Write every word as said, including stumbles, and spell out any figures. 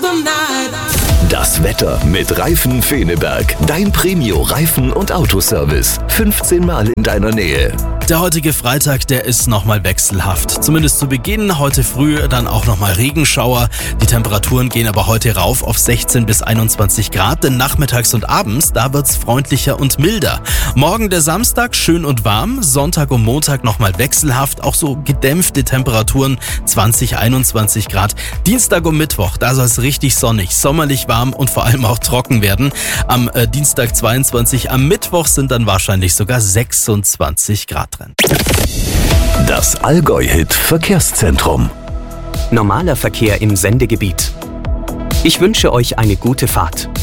Das Wetter mit Reifen Feneberg. Dein Premio Reifen- und Autoservice. fünfzehn Mal in deiner Nähe. Der heutige Freitag, der ist nochmal wechselhaft. Zumindest zu Beginn, heute früh dann auch nochmal Regenschauer. Die Temperaturen gehen aber heute rauf auf sechzehn bis einundzwanzig Grad, denn nachmittags und abends, da wird's freundlicher und milder. Morgen der Samstag, schön und warm. Sonntag und Montag nochmal wechselhaft, auch so gedämpfte Temperaturen, zwanzig, einundzwanzig Grad. Dienstag und Mittwoch, da soll es richtig sonnig, sommerlich warm und vor allem auch trocken werden. Am äh, Dienstag zweiundzwanzig, am Mittwoch sind dann wahrscheinlich sogar sechsundzwanzig Grad drin. Das Allgäu-Hit Verkehrszentrum. Normaler Verkehr im Sendegebiet. Ich wünsche euch eine gute Fahrt.